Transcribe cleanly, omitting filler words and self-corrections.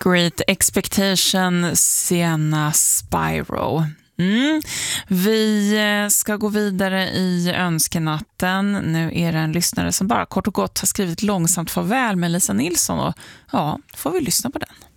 Great Expectation, Sienna Spyro. Vi ska gå vidare i önskenatten. Nu är det en lyssnare som bara kort och gott har skrivit långsamt farväl med Lisa Nilsson och ja, får vi lyssna på den.